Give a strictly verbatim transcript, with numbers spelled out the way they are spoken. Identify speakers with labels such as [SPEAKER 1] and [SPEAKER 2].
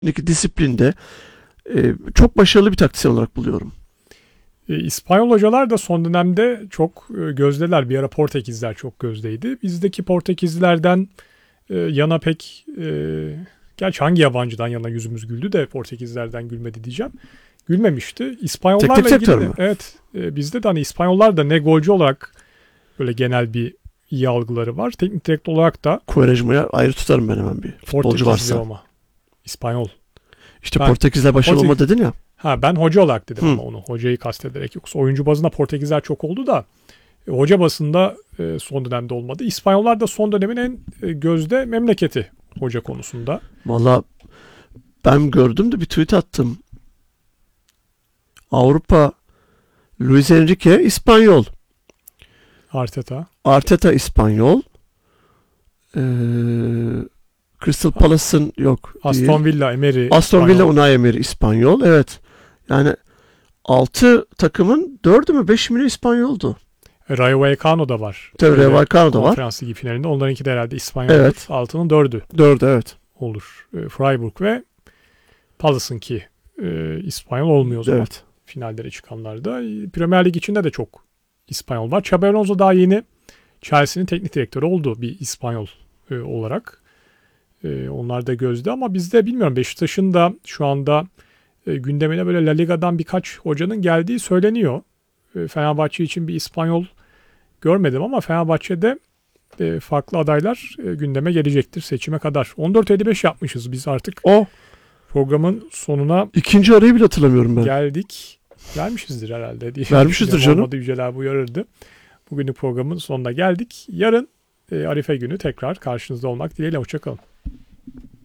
[SPEAKER 1] disiplinde e, çok başarılı bir taktisyen olarak buluyorum.
[SPEAKER 2] E, İspanyol hocalar da son dönemde çok e, gözdeler. Bir ara Portekizler çok gözdeydi. Bizdeki Portekizlilerden e, yana pek... E, gerçi hangi yabancıdan yana yüzümüz güldü de Portekizlerden gülmedi diyeceğim. Gülmemişti. İspanyollarla
[SPEAKER 1] Teknik
[SPEAKER 2] ilgili
[SPEAKER 1] direktör
[SPEAKER 2] de,
[SPEAKER 1] mü?
[SPEAKER 2] evet, e, bizde de hani İspanyollar da ne golcü olarak böyle genel bir iyi algıları var. Teknik direktör olarak da
[SPEAKER 1] Quaresma'ya ayrı tutarım ben hemen bir futbolcu
[SPEAKER 2] Portekizli
[SPEAKER 1] varsa.
[SPEAKER 2] ama. İspanyol.
[SPEAKER 1] İşte
[SPEAKER 2] Ben-
[SPEAKER 1] Portekiz'le başarılı
[SPEAKER 2] Portek-
[SPEAKER 1] olma dedin ya.
[SPEAKER 2] Ha ben hoca olarak dedim
[SPEAKER 1] Hı.
[SPEAKER 2] ama onu. Hocayı kastederek. Yoksa oyuncu bazında Portekizler çok oldu da e, hoca basında e, son dönemde olmadı. İspanyollar da son dönemin en e, gözde memleketi hoca konusunda.
[SPEAKER 1] Valla ben gördüm de bir tweet attım. Avrupa Luis Enrique İspanyol.
[SPEAKER 2] Arteta.
[SPEAKER 1] Arteta İspanyol. Ee, Crystal Palace'ın yok değil.
[SPEAKER 2] Aston Villa, Emery.
[SPEAKER 1] Aston
[SPEAKER 2] İspanyol.
[SPEAKER 1] Villa Unai Emery İspanyol. Evet. Yani altı takımın dördü mü beşi mi ne İspanyoldu.
[SPEAKER 2] Rayo Vallecano da var.
[SPEAKER 1] Tabii
[SPEAKER 2] Öyle
[SPEAKER 1] Rayo Vallecano da var.
[SPEAKER 2] Konferans Ligi finalinde. Onlarınki de herhalde İspanyol.
[SPEAKER 1] Evet.
[SPEAKER 2] Altının dördü
[SPEAKER 1] Dördü evet.
[SPEAKER 2] olur. E, Freiburg ve Palace'ınki e, İspanyol olmuyor o zaman.
[SPEAKER 1] Evet.
[SPEAKER 2] Finallere çıkanlarda. E, Premier Lig içinde de çok İspanyol var. Xabi Alonso daha yeni Chelsea'nin teknik direktörü oldu bir İspanyol e, olarak. E, onlar da gözde ama bizde bilmiyorum Beşiktaş'ın da şu anda e, gündemine böyle La Liga'dan birkaç hocanın geldiği söyleniyor. E, Fenerbahçe için bir İspanyol görmedim ama Fenerbahçe'de e, farklı adaylar e, gündeme gelecektir seçime kadar. on dört elli beş yapmışız biz artık.
[SPEAKER 1] O
[SPEAKER 2] Programın sonuna
[SPEAKER 1] ikinci arayı bile hatırlamıyorum ben.
[SPEAKER 2] geldik. Vermişizdir herhalde diye.
[SPEAKER 1] Vermişizdir canım.
[SPEAKER 2] Olmadı Yüceler uyarırdı. Bugünlük programın sonuna geldik. Yarın e, Arife günü tekrar karşınızda olmak dileğiyle. Hoşçakalın.